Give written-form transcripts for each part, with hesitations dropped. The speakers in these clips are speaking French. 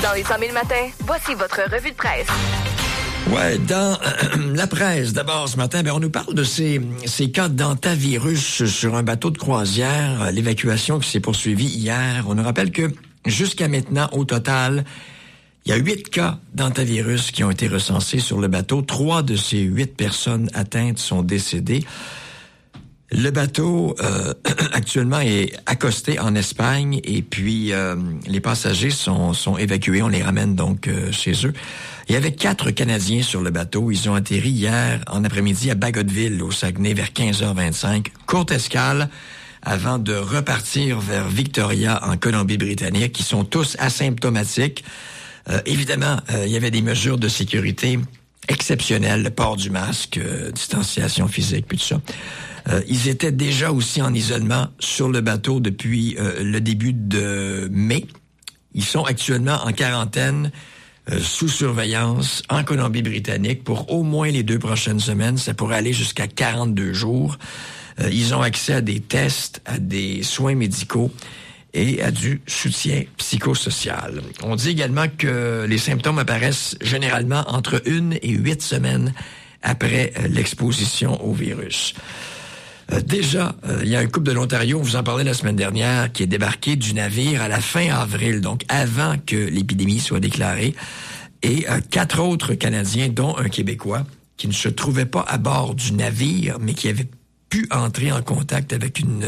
Dans les 100 000 matins, voici votre revue de presse. Ouais, dans la presse, d'abord ce matin, on nous parle de ces cas d'antavirus sur un bateau de croisière, l'évacuation qui s'est poursuivie hier. On nous rappelle que jusqu'à maintenant, au total, il y a 8 cas d'antavirus qui ont été recensés sur le bateau. 3 de ces 8 personnes atteintes sont décédées. Le bateau, actuellement, est accosté en Espagne et puis les passagers sont évacués. On les ramène donc chez eux. Il y avait 4 Canadiens sur le bateau. Ils ont atterri hier en après-midi à Bagotville, au Saguenay, vers 15h25. Courte escale avant de repartir vers Victoria, en Colombie-Britannique. Ils sont tous asymptomatiques. Évidemment, il y avait des mesures de sécurité exceptionnelles, le port du masque, distanciation physique, puis tout ça. Ils étaient déjà aussi en isolement sur le bateau depuis le début de mai. Ils sont actuellement en quarantaine, sous surveillance, en Colombie-Britannique pour au moins les 2 prochaines semaines. Ça pourrait aller jusqu'à 42 jours. Ils ont accès à des tests, à des soins médicaux et à du soutien psychosocial. On dit également que les symptômes apparaissent généralement entre 1 et 8 semaines après l'exposition au virus. Déjà, il y a un couple de l'Ontario, on vous en parlait la semaine dernière, qui est débarqué du navire à la fin avril, donc avant que l'épidémie soit déclarée, et 4 autres Canadiens, dont un Québécois, qui ne se trouvaient pas à bord du navire, mais qui avaient pu entrer en contact avec une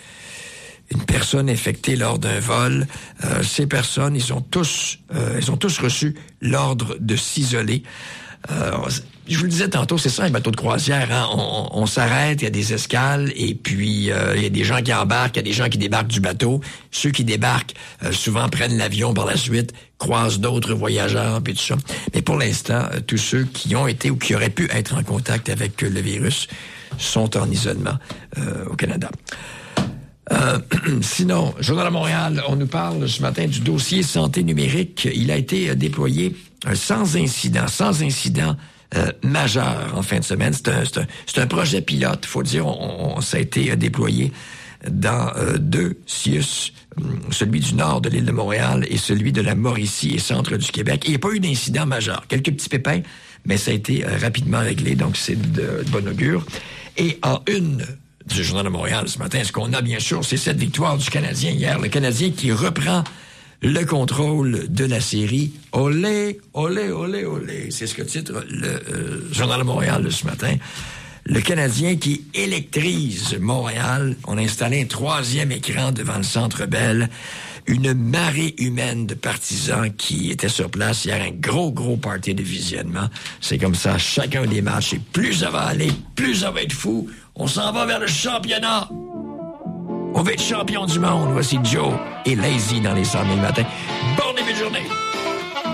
personne infectée lors d'un vol. Ces personnes, ils ont tous reçu l'ordre de s'isoler. Je vous le disais tantôt, c'est ça un bateau de croisière. Hein? On s'arrête, il y a des escales, et puis il y a des gens qui embarquent, il y a des gens qui débarquent du bateau. Ceux qui débarquent souvent prennent l'avion par la suite, croisent d'autres voyageurs, puis tout ça. Mais pour l'instant, tous ceux qui ont été ou qui auraient pu être en contact avec le virus sont en isolement au Canada. Sinon, Journal de Montréal, on nous parle ce matin du dossier santé numérique. Il a été déployé sans incident majeur en fin de semaine. C'est un projet pilote, faut dire. Ça a été déployé dans 2 CIUS, celui du nord de l'île de Montréal et celui de la Mauricie et centre du Québec. Il n'y a pas eu d'incident majeur. Quelques petits pépins, mais ça a été rapidement réglé, donc c'est de bon augure. Et en une du Journal de Montréal ce matin, ce qu'on a bien sûr, c'est cette victoire du Canadien hier. Le Canadien qui reprend le contrôle de la série. Olé, olé, olé, olé. C'est ce que titre le Journal de Montréal ce matin. Le Canadien qui électrise Montréal. On a installé un 3e écran devant le Centre Bell. Une marée humaine de partisans qui étaient sur place. Hier, un gros party de visionnement. C'est comme ça, chacun des matchs. Et plus ça va aller, plus ça va être fou. On s'en va vers le championnat. On va être champion du monde. Voici Joe et Lazy dans les 100 000 matins. Bon début de journée.